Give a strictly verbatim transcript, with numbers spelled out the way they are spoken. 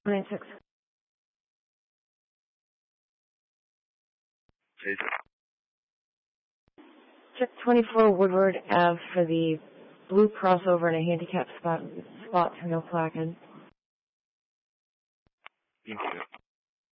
ninety-six. Jason. Check twenty-four Woodward Avenue for the blue crossover and a handicap spot, spot for no placard. Thank you.